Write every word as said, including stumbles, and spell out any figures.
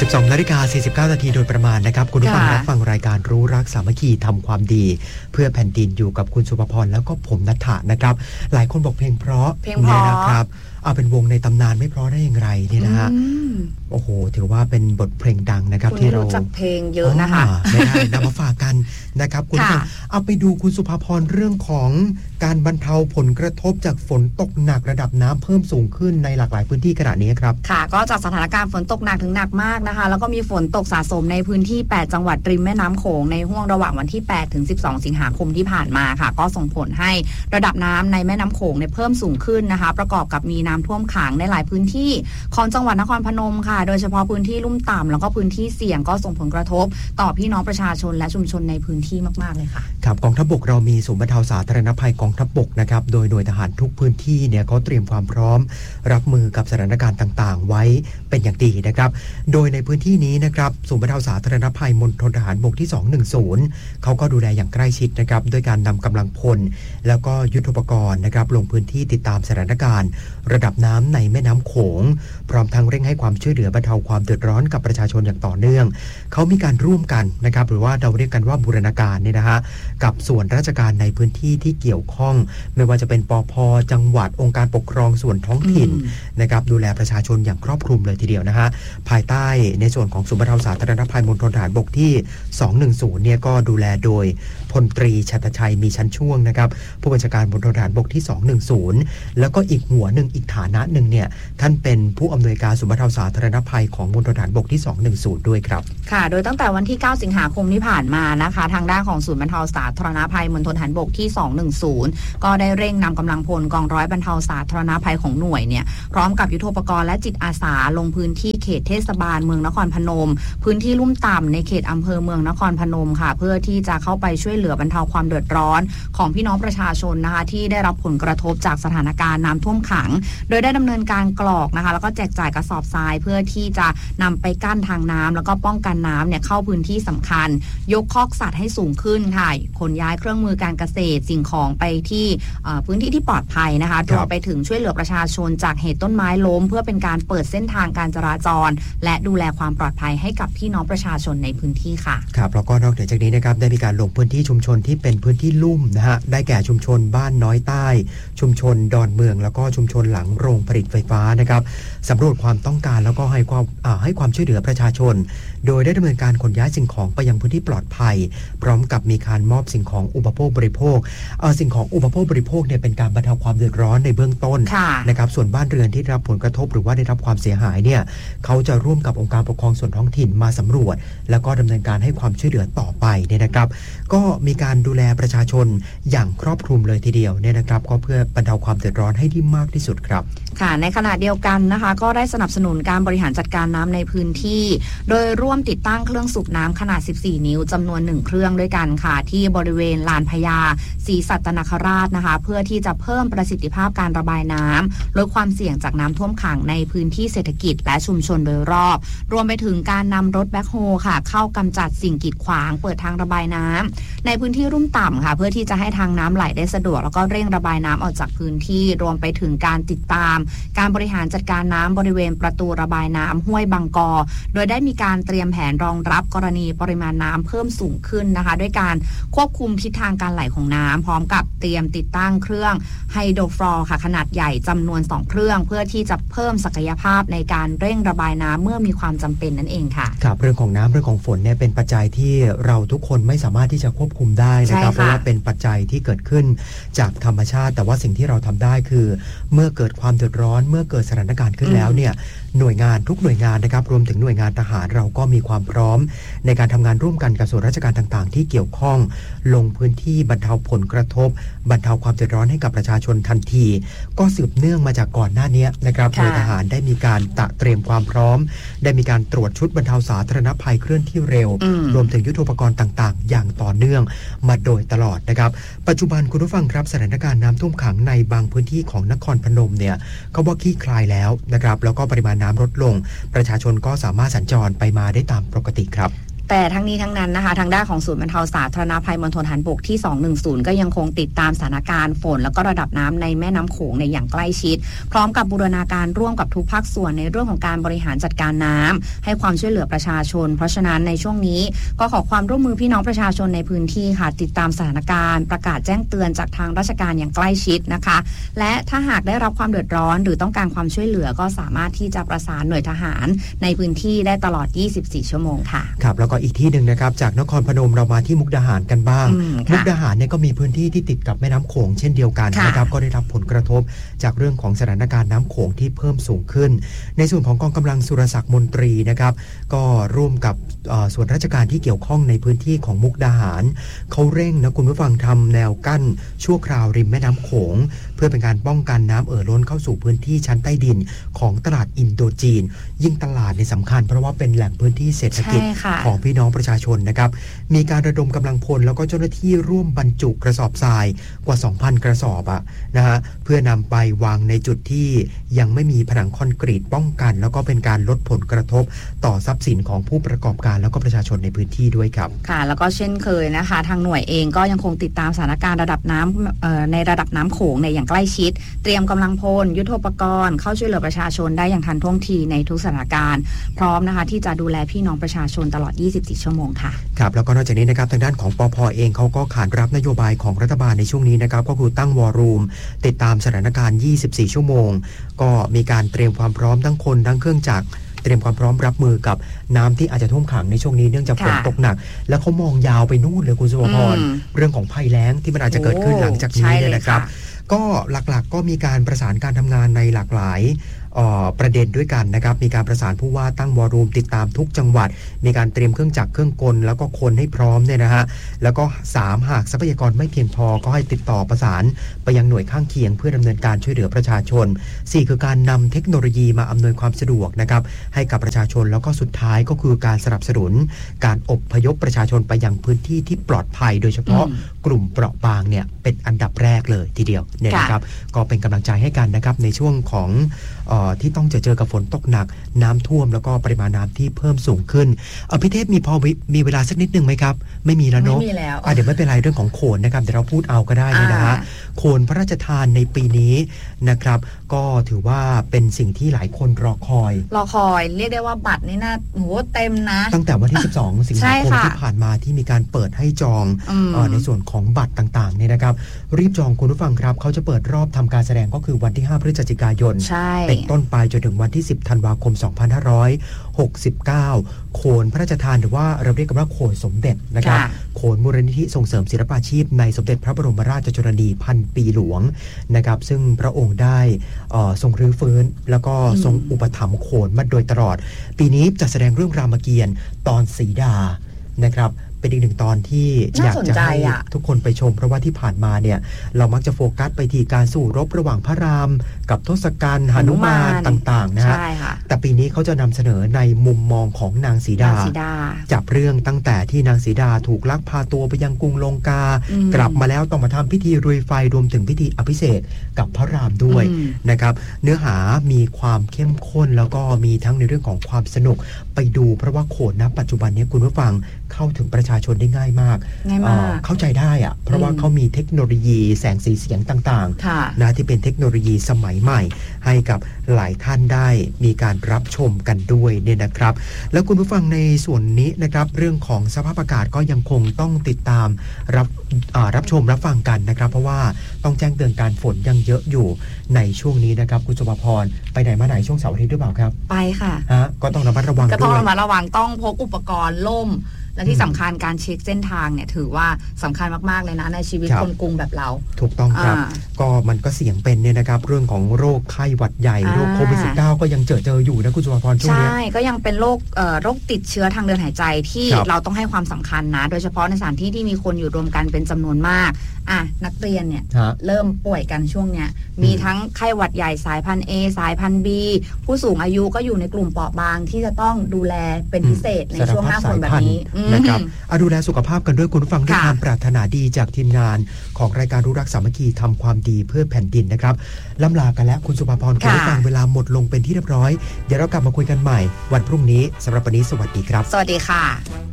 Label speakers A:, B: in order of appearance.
A: สิบสองนาฬิกาสี่สิบเก้านาทีโดยประมาณนะครับคุณผู้ฟังรับฟังรายการรู้รักสามัคคีทำความดีเพื่อแผ่นดินอยู่กับคุณสุภพรแล้วก็ผมณัฐะนะครับหลายคนบอกเพลงเพราะเนี่ยนะครับเอาเป็นวงในตำนานไม่เพราะได้อย่างไรเนี่ยนะฮะโอ้โหถือว่าเป็นบทเพลงดังนะครับที่เรา
B: รู้จักเพลงเยอะนะคะ
A: ไม่ได้นำมาฝากกันนะครับคุณผู้ฟังเอาไปดูคุณสุภพรเรื่องของการบรรเทาผลกระทบจากฝนตกหนักระดับน้ำเพิ่มสูงขึ้นในหลากหลายพื้นที่ขณะนี้ครับ
B: ค่ะก็จากสถานการณ์ฝนตกหนักถึงหนักมากนะคะแล้วก็มีฝนตกสะสมในพื้นที่แปดจังหวัดริมแม่น้ำโขงในห้วงระหว่างวันที่แปดถึงสิบสองสิงหาคมที่ผ่านมาค่ะก็ส่งผลให้ระดับน้ำในแม่น้ำโขงเนี่ยเพิ่มสูงขึ้นนะคะประกอบกับมีน้ำท่วมขังในหลายพื้นที่ของจังหวัดนครพนมค่ะโดยเฉพาะพื้นที่ลุ่มต่ำแล้วก็พื้นที่เสี่ยงก็ส่งผลกระทบต่อพี่น้องประชาชนและชุมชนในพื้นที่มากๆเลยค่ะ
A: ครับกองทัพบกเรามีศูนย์บรรเทาสาธารณภัยกองทัพบกนะครับโดยหน่วยทหารทุกพื้นที่เนี่ยเขาเตรียมความพร้อมรับมือกับสถานการณ์ต่างๆไว้เป็นอย่างดีนะครับโดยในพื้นที่นี้นะครับศูนย์บรรเทาสาธารณภัยมณฑลทหารบกที่สองหนึ่งศูนย์เขาก็ดูแลอย่างใกล้ชิดนะครับด้วยการนำกำลังพลแล้วก็ยุทโธปกรณ์นะครับลงพื้นที่ติดตามสถานการณ์ระดับน้ำในแม่น้ำโขงพร้อมทั้งเร่งให้ความช่วยเหลือบรรเทาความเดือดร้อนกับประชาชนอย่างต่อเนื่องเขามีการร่วมกันนะครับหรือว่าเราเรียกกันว่าบูรณาการเนี่ยนะฮะกับส่วนราชการในพื้นที่ที่เกี่ยวข้องไม่ว่าจะเป็นปภ.จังหวัดองค์การปกครองส่วนท้องถิ่นนะครับดูแลประชาชนอย่างครอบคลุมเลยทีเดียวนะฮะภายใต้ในส่วนของศูนย์บรรเทาสาธารณภัยมณฑลทหารบกที่สองหนึ่งศูนย์เนี่ยก็ดูแลโดยพลตรีชัตชัยมีชั้นช่วงนะครับผู้บัญชาการมณฑลทหารบกที่สองหนึ่งศูนย์แล้วก็อีกหัวหนึ่งอีกฐานะหนึ่งเนี่ยท่านเป็นผู้อำนวยการศูนย์บรรเทาสาธารณภัยของมณฑลทหารบกที่สองหนึ่งศูนย์ด้วยครับ
B: ค่ะโดยตั้งแต่วันที่เก้าสิงหาคมที่ผ่านมานะคะทางด้านของศูนย์บรรเทาสาธารณภัยมณฑลทหารบกที่สองหนึ่งศูนย์ก็ได้เร่งนำกำลังพลกองร้อยบรรเทาสาธารณภัยของหน่วยเนี่ยพร้อมกับยุทโธปกรณ์และจิตอาสาลงพื้นที่เขตเทศบาลเมืองนครพนมพื้นที่ลุ่มต่ำในเขตอำเภอเมืองนครพนมค่ะเพื่อที่จะเข้าไปช่วยเหลือบรรเทาความเดือดร้อนของพี่น้องประชาชนนะคะที่ได้รับผลกระทบจากสถานการณ์น้ำท่วมขังโดยได้ดำเนินการกรอกนะคะแล้วก็แจกจ่ายกระสอบทรายเพื่อที่จะนำไปกั้นทางน้ำแล้วก็ป้องกันน้ำเนี่ยเข้าพื้นที่สำคัญยกคอกสัตว์ให้สูงขึ้นค่ะขนย้ายเครื่องมือการเกษตรสิ่งของไปที่พื้นที่ที่ปลอดภัยนะคะรวมไปถึงช่วยเหลือประชาชนจากเหตุต้นไม้ล้มเพื่อเป็นการเปิดเส้นทางการจราจรและดูแลความปลอดภัยให้กับพี่น้องประชาชนในพื้นที่ค่ะ
A: ครับแล้วก็นอกจากนี้นะครับได้มีการลงพื้นที่ชุมชนที่เป็นพื้นที่ลุ่มนะฮะได้แก่ชุมชนบ้านน้อยใต้ชุมชนดอนเมืองแล้วก็ชุมชนหลังโรงผลิตไฟฟ้านะครับสำรวจความต้องการแล้วก็ให้ความให้ความช่วยเหลือประชาชนโดยได้ดำเนินการขนย้ายสิ่งของไปยังพื้นที่ปลอดภัยพร้อมกับมีการมอบสิ่งของอุปโภคบริโภคเอ่อสิ่งของอุปโภคบริโภคเนี่ยเป็นการบรรเทาความเดือดร้อนในเบื้องต้นนะครับส่วนบ้านเรือนที่ได้รับผลกระทบหรือว่าได้รับความเสียหายเนี่ยเขาจะร่วมกับองค์การปกครองส่วนท้องถิ่นมาสำรวจแล้วก็ดำเนินการให้ความช่วยเหลือต่อไปเนี่ยนะครับก็มีการดูแลประชาชนอย่างครอบคลุมเลยทีเดียวเนี่ยนะครับก็เพื่อบรรเทาความเดือดร้อนให้ได้มากที่สุดครับ
B: ค่ะในขณะเดียวกันนะคะก็ได้สนับสนุนการบริหารจัดการน้ำในพื้นที่โดยร่วมติดตั้งเครื่องสูบน้ำขนาดสิบสี่นิ้วจำนวนหนึ่งเครื่องด้วยกันค่ะที่บริเวณลานพญาศรีสัตนคราชนะคะเพื่อที่จะเพิ่มประสิทธิภาพการระบายน้ำลดความเสี่ยงจากน้ำท่วมขังในพื้นที่เศรษฐกิจและชุมชนโดยรอบรวมไปถึงการนำรถแบ็คโฮค่ะเข้ากำจัดสิ่งกีดขวางเปิดทางระบายน้ำในพื้นที่รุ่มต่ำค่ะเพื่อที่จะให้ทางน้ำไหลได้สะดวกแล้วก็เร่งระบายน้ำออกจากพื้นที่รวมไปถึงการติดตามการบริหารจัดการน้ำบริเวณประตูระบายน้ำห้วยบางกอโดยได้มีการเตรียมแผนรองรับกรณีปริมาณน้ำเพิ่มสูงขึ้นนะคะด้วยการควบคุมทิศทางการไหลของน้ำพร้อมกับเตรียมติดตั้งเครื่องไฮโดรฟลอร์ค่ะขนาดใหญ่จำนวนสองเครื่องเพื่อที่จะเพิ่มศักยภาพในการเร่งระบายน้ำเมื่อมีความจำเป็นนั่นเองค่ะ
A: ครับเรื่องของน้ำเรื่องของฝนเนี่ยเป็นปัจจัยที่เราทุกคนไม่สามารถที่จะควบคุมได้นะครับเพราะว่าเป็นปัจจัยที่เกิดขึ้นจากธรรมชาติแต่ว่าสิ่งที่เราทำได้คือเมื่อเกิดความเดือดร้อนเมื่อเกิดสถานการณ์ขึ้นแล้วเนี่ยหน่วยงานทุกหน่วยงานนะครับรวมถึงหน่วยงานทหารเราก็มีความพร้อมในการทำงานร่วมกันกับส่วนราชการต่างๆที่เกี่ยวข้องลงพื้นที่บรรเทาผลกระทบบรรเทาความเดือดร้อนให้กับประชาชนทันทีก็สืบเนื่องมาจากก่อนหน้านี้นะครับหน่วยทหารได้มีการตระเตรียมความพร้อมได้มีการตรวจชุดบรรเทาสาธารณภัยเคลื่อนที่เร็วรวมถึงยุทโธปกรณ์ต่างๆอย่างต่อเนื่องมาโดยตลอดนะครับปัจจุบันคุณผู้ฟังครับสถานการณ์น้ำท่วมขังในบางพื้นที่ของนครพนมเนี่ยก็ว่าคลี่คลายแล้วนะครับแล้วก็ปริมาณน้ำลดลงประชาชนก็สามารถสัญจรไปมาได้ตามปกติครับ
B: แต่ทั้งนี้ทั้งนั้นนะคะทางด้านของศูนย์บรรเทาสาธารณภัยมณฑลทหารบกที่สองหนึ่งศูนย์ก็ยังคงติดตามสถานการณ์ฝนแล้วก็ระดับน้ำในแม่น้ำโขงในอย่างใกล้ชิดพร้อมกับบูรณาการร่วมกับทุกภาคส่วนในเรื่องของการบริหารจัดการน้ำให้ความช่วยเหลือประชาชนเพราะฉะนั้นในช่วงนี้ก็ขอความร่วมมือพี่น้องประชาชนในพื้นที่ค่ะติดตามสถานการณ์ประกาศแจ้งเตือนจากทางราชการอย่างใกล้ชิดนะคะและถ้าหากได้รับความเดือดร้อนหรือต้องการความช่วยเหลือก็สามารถที่จะประสานหน่วยทหารในพื้นที่ได้ตลอดยี่สิบสี่ชั่วโมงค่ะ
A: ครับแล้วก็อีกที่หนึ่งนะครับจากนครพนมเรามาที่มุกดาหารกันบ้างมุกดาหารเนี่ยก็มีพื้นที่ที่ติดกับแม่น้ำโขงเช่นเดียวกันนะครับก็ได้รับผลกระทบจากเรื่องของสถานการณ์น้ำโขงที่เพิ่มสูงขึ้นในส่วนของกองกำลังสุรศักดิ์มนตรีนะครับก็ร่วมกับส่วนราชการที่เกี่ยวข้องในพื้นที่ของมุกดาหารเขาเร่งนะคุณผู้ฟังทำแนวกั้นชั่วคราวริมแม่น้ำโขงเพื่อเป็นการป้องกันน้ำเอ่อล้นเข้าสู่พื้นที่ชั้นใต้ดินของตลาดอินโดจีนยิ่งตลาดในสำคัญเพราะว่าเป็นแหล่งพื้นที่เศรษฐกิจของพี่น้องประชาชนนะครับมีการระดมกำลังพลแล้วก็เจ้าหน้าที่ร่วมบรรจุกระสอบทรายกว่า สองพัน กระสอบอะนะฮะเพื่อนำไปวางในจุดที่ยังไม่มีผนังคอนกรีตป้องกันแล้วก็เป็นการลดผลกระทบต่อทรัพย์สินของผู้ประกอบการแล้วก็ประชาชนในพื้นที่ด้วยครับ
B: ค่ะแล้วก็เช่นเคยนะคะทางหน่วยเองก็ยังคงติดตามสถานการณ์ระดับน้ำในระดับน้ำโขงในอย่างใกล้ชิดเตรียมกำลังพลยุทโธปกรณ์เข้าช่วยเหลือประชาชนได้อย่างทันท่วงทีในทุกสถานการณ์พร้อมนะคะที่จะดูแลพี่น้องประชาชนตลอดยี่สิบสี่ชั่วโมงค่ะ
A: ครับแล้วก็นอกจากนี้นะครับทางด้านของปภ.เองเขาก็ขานรับนโยบายของรัฐบาลในช่วงนี้นะครับก็คือตั้งวอร์รูมติดตามสถานการณ์ยี่สิบสี่ชั่วโมงก็มีการเตรียมความพร้อมทั้งคนทั้งเครื่องจักรเตรียมความพร้อมรับมือกับน้ำที่อาจจะท่วมขังในช่วงนี้เนื่องจากฝนตกหนักแล้วเขามองยาวไปนู่นเลยคุณสุภพรเรื่องของภัยแล้งที่มันอาจจะเกิดขึ้นหลังจากนี้เนี่ยนะครับก็หลักๆก็มีการประสานการทำงานในหลากหลายประเด็นด้วยกันนะครับมีการประสานผู้ว่าตั้งวอร์รูมติดตามทุกจังหวัดมีการเตรียมเครื่องจักรเครื่องกลแล้วก็คนให้พร้อมเนี่ยนะฮะแล้วก็สามหากทรัพยากรไม่เพียงพอก็ให้ติดต่อประสานไปยังหน่วยข้างเคียงเพื่อดำเนินการช่วยเหลือประชาชนสี่คือการนำเทคโนโลยีมาอำนวยความสะดวกนะครับให้กับประชาชนแล้วก็สุดท้ายก็คือการสนับสนุนการอพยพประชาชนไปยังพื้นที่ที่ปลอดภัยโดยเฉพาะกลุ่มเปราะบางเนี่ยเป็นอันดับแรกเลยทีเดียวเนี่ยนะครับก็เป็นกำลังใจให้กันนะครับในช่วงของเอ่อที่ต้องเจอเจอกับฝนตกหนักน้ำท่วมแล้วก็ปริมาณน้ำที่เพิ่มสูงขึ้นเอาพี่เทพมีพอมีเวลาสักนิดนึงไหมครับไม่มีแล้วเนาะ
B: ไม่มีแล้ว
A: เดี๋ยวไม่เป็นไรเรื่องของโขนนะครับเดี๋ยวเราพูดเอาก็ได้นะฮะโขนพระราชทานในปีนี้นะครับก็ถือว่าเป็นสิ่งที่หลายคนรอคอย
B: รอคอยเรียกได้ว่าบัตรนี่น่าโหเต็มนะ
A: ตั้งแต่วันที่สิบสองสิงหาคมที่ผ่านมาที่มีการเปิดให้จองเอ่อในส่วนของบัตรต่างๆเนี่ยนะครับรีบจองคุณผู้ฟังครับเขาจะเปิดรอบทำการแสดงก็คือวันที่ห้าพฤศจิกายนเป็นต้นไปจนถึงวันที่สิบธันวาคมสองพันห้าร้อยหกสิบเก้าโขนพระราชทานหรือว่าเราเรียกกันว่าโขนสมเด็จนะครับโขนมูลนิธิส่งเสริมศิลปาชีพในสมเด็จพระบรมราชชนนีพันปีหลวงนะครับซึ่งพระองค์ได้ทรงรื้อฟื้นแล้วก็ทรงอุปถัมภ์โขนมาโดยตลอดปีนี้จะแสดงเรื่องรามเกียรติ์ตอนสีดานะครับเป็นอีกหนึ่งตอนที่อยากจะให้ทุกคนไปชมเพราะว่าที่ผ่านมาเนี่ยเรามักจะโฟกัสไปที่การสู้รบระหว่างพระรามกับทศกัณฐ์หนุมานต่างๆนะฮะแต่ปีนี้เขาจะนำเสนอในมุมมองของนางสีดาจับเรื่องตั้งแต่ที่นางสีดาถูกลักพาตัวไปยังกรุงลงกากลับมาแล้วต้องมาทำพิธีรุยไฟรวมถึงพิธีอภิเษกกับพระรามด้วยนะครับเนื้อหามีความเข้มข้นแล้วก็มีทั้งในเรื่องของความสนุกไปดูเพราะว่าโขนณปัจจุบันนี้คุณผู้ฟังเข้าถึงประชาชนได้ง่ายมากเข้าใจได้อะเพราะว่าเขามีเทคโนโลยีแสงสีเสียงต่างๆนะที่เป็นเทคโนโลยีสมัยใหม่ให้กับหลายท่านได้มีการรับชมกันด้วยเนี่ยนะครับแล้วคุณผู้ฟังในส่วนนี้นะครับเรื่องของสภาพอากาศก็ยังคงต้องติดตามรับรับชมรับฟังกันนะครับเพราะว่าต้องแจ้งเตือนการฝนยังเยอะอยู่ในช่วงนี้นะครับคุณสุภพรไปไหนมาไหนช่วงเสาร์อาทิตย์หรือเปล่าครับ
B: ไปค่ะ
A: ฮะก็ต้องระมัดระวังด้วย
B: ก็ต้องระมัดระวังต้องพกอุปกรณ์ล่มและที่สำคัญการเช็คเส้นทางเนี่ยถือว่าสำคัญมากๆเลยนะในชีวิตคนกรุงแบบเรา
A: ถูกต้องครับก็มันก็เสี่ยงเป็นเนี่ยนะครับเรื่องของโรคไข้หวัดใหญ่โรคโควิด สิบเก้า ก็ยังเจอเจออยู่นะคุณสุภพรช่วงนี้
B: ใช่ก็ยังเป็นโรคโรคติดเชื้อทางเดินหายใจที่เราต้องให้ความสำคัญนะโดยเฉพาะในสถานที่ที่มีคนอยู่รวมกันเป็นจำนวนมากอ่ะนักเรียนเนี่ยเริ่มป่วยกันช่วงเนี้ยมีทั้งไข้หวัดใหญ่สายพันธุ์ A สายพันธุ์ B ผู้สูงอายุก็อยู่ในกลุ่มเปราะบางที่จะต้องดูแลเป็นพิเศษในช่วงหน้าฝนแบบนี้
A: นะครับดูแลสุขภาพกันด้วยคุณผู้ฟังด้วยความปรารถนาดีจากทีมงานของรายการรู้รักสามัคคีทำความดีเพื่อแผ่นดินนะครับล่ำลากันแล้วคุณสุภาพรคุณผู้ฟังเวลาหมดลงเป็นที่เรียบร้อยเดี๋ยวเรากลับมาคุยกันใหม่วันพรุ่งนี้สำหรับวันนี้สวัสดีครับ
B: สวัสดีค่ะ